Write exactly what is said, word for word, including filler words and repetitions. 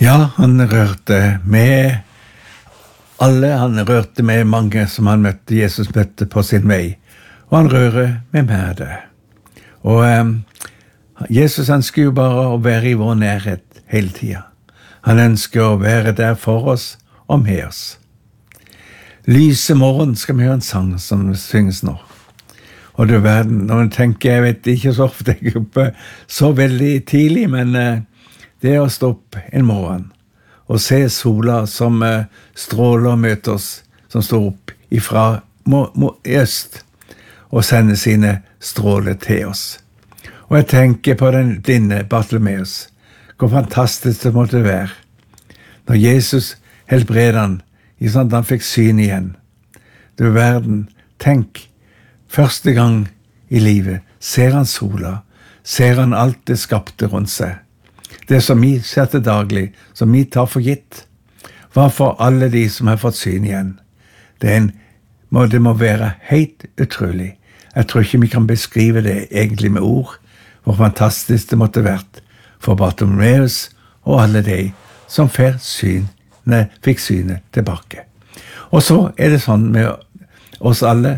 Ja, han rørte med alle, han rørte med mange som han møtte, Jesus møtte på sin vei, og han rører med meg det. Og eh, Jesus ønsker jo bare å være i vår nærhet hele tiden. Han ønsker å være der for oss og med oss. Lyse morgen skal vi høre en sang som synges nå. Og det er verden, når jeg tenker, jeg vet ikke så ofte jeg er oppe så veldig tidlig, men eh, det er å stå opp en morgen og se sola som eh, stråler og møter oss, som står opp ifra mo- mo- øst og sender sine stråler til oss. Og jeg tenker på den blinde Bartolomeus, hvor fantastisk det måtte være. Når Jesus helbreder han, i sånn at han fikk syn igjen. Det er verden, tenk, første gang i livet ser han sola, ser han alt det skapte rundt seg. Det som vi ser til daglig, som vi tar for gitt. Hva for alle de som har fått syn igjen? Det, er en, må, det må være helt utrolig. Jeg tror ikke vi kan beskrive det egentlig med ord, hvor fantastisk det måtte vært for Bartolomeus og alle de som fikk synet, fikk synet tilbake. Og så er det sånn med oss alle,